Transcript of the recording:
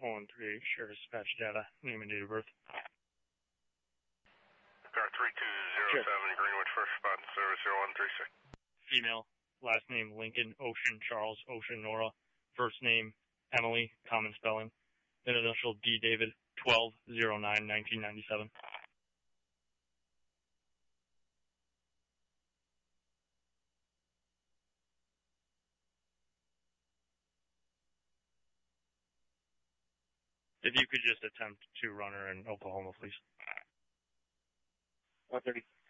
113, share dispatch data, name and date of birth. Car 3207, sure. Greenwich, first responder service 0136. Female, last name Lincoln, Ocean, Charles, Ocean, Nora. First name Emily, common spelling. Initial D. David, 12/09/1997. If you could just attempt to run her in Oklahoma, please. 130.